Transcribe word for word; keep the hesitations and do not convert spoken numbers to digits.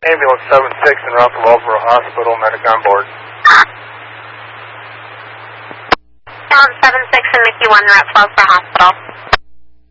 Ambulance seven six en route to Wellsboro Hospital, medic on board. Ambulance seven six and Mickey one, route to Wellsboro Hospital.